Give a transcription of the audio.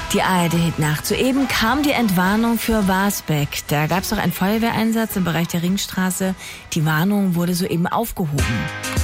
Die ARD-Hit-Nacht. Soeben kam die Entwarnung für Warsbeck. Da gab es doch einen Feuerwehreinsatz im Bereich der Ringstraße. Die Warnung wurde soeben aufgehoben.